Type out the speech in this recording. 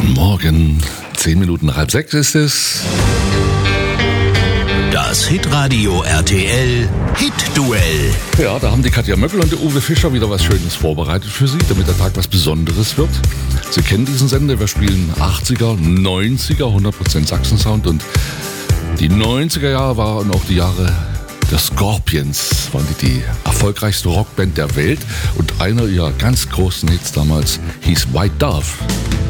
Guten Morgen, 10 Minuten nach 5 ist es. Das Hitradio RTL Hit-Duell. Ja, da haben die Katja Möckel und der Uwe Fischer wieder was Schönes vorbereitet für Sie, damit der Tag was Besonderes wird. Sie kennen diesen Sender, wir spielen 80er, 90er, 100% Sachsen-Sound und die 90er Jahre waren auch die Jahre der Scorpions, waren die erfolgreichste Rockband der Welt und einer ihrer ganz großen Hits damals hieß White Dove.